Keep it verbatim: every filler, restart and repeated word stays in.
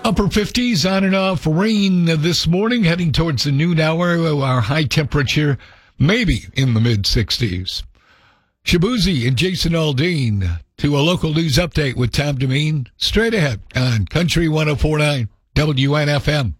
Upper fifties, on and off rain this morning, heading towards the noon hour. Our high temperature maybe in the mid sixties. Shabuzi and Jason Aldean to a local news update with Tom Demeen. Straight ahead on Country one oh four point nine W N F M.